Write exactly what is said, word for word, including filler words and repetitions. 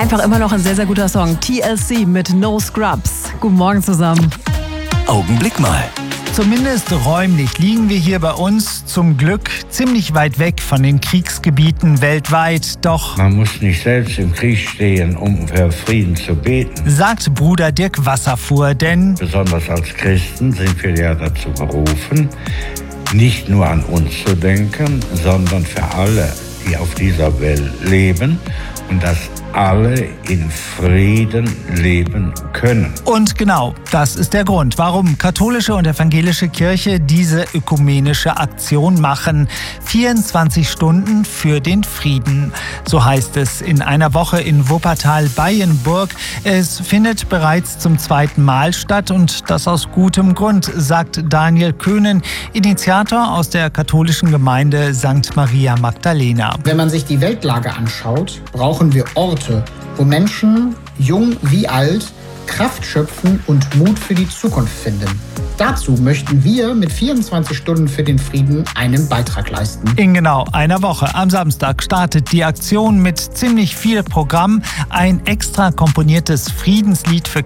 Einfach immer noch ein sehr, sehr guter Song. T L C mit No Scrubs. Guten Morgen zusammen. Augenblick mal. Zumindest räumlich liegen wir hier bei uns zum Glück ziemlich weit weg von den Kriegsgebieten weltweit. Doch man muss nicht selbst im Krieg stehen, um für Frieden zu beten, sagt Bruder Dirk Wasserfuhr, denn besonders als Christen sind wir ja dazu berufen, nicht nur an uns zu denken, sondern für alle, die auf dieser Welt leben, und dass alle in Frieden leben können. Und genau, das ist der Grund, warum katholische und evangelische Kirche diese ökumenische Aktion machen. vierundzwanzig Stunden für den Frieden. So heißt es in einer Woche in Wuppertal-Beyenburg. Es findet bereits zum zweiten Mal statt und das aus gutem Grund, sagt Daniel Köhnen, Initiator aus der katholischen Gemeinde Sankt Maria Magdalena. Wenn man sich die Weltlage anschaut, brauchen wir Orte, wo Menschen, jung wie alt, Kraft schöpfen und Mut für die Zukunft finden. Dazu möchten wir mit vierundzwanzig Stunden für den Frieden einen Beitrag leisten. In genau einer Woche am Samstag startet die Aktion mit ziemlich viel Programm. Ein extra komponiertes Friedenslied für